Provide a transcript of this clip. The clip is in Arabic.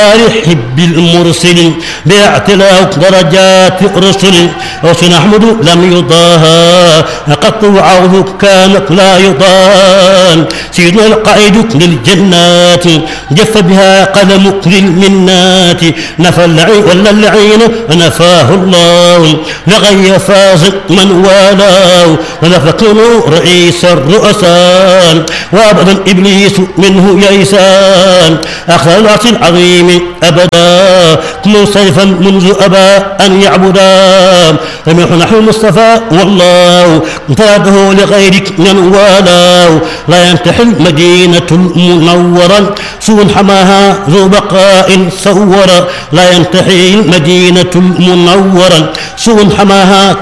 حب المرسل باعتلاء درجات الرسل وسنحمد لم يضاهى قط وعوض كانت لا يضان سيدنا القائد للجنات جف بها قلم للمنات نفى اللعين ولا اللعين نفاه الله لغي فاز من والاه ونفكن رئيس الرؤساء وابدا ابليس منه يئسان اخذ العرش العظيم ابدا كل سيفا منذ ابى ان يعبدا فنحن نحن المصطفى والله امتاده لغيرك من والاه لا ينتحل مدينة المنورة سوء حماها ذو بقاء صورا لا ينتحل مدينة المنورة سوء حماها